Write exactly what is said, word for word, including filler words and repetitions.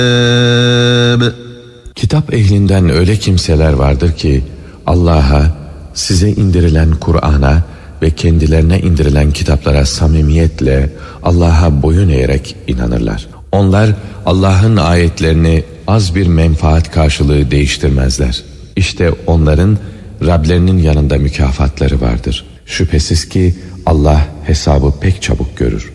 Kitap ehlinden öyle kimseler vardır ki Allah'a, size indirilen Kur'an'a ve kendilerine indirilen kitaplara samimiyetle Allah'a boyun eğerek inanırlar. Onlar Allah'ın ayetlerini az bir menfaat karşılığı değiştirmezler. İşte onların Rablerinin yanında mükafatları vardır. Şüphesiz ki Allah hesabı pek çabuk görür.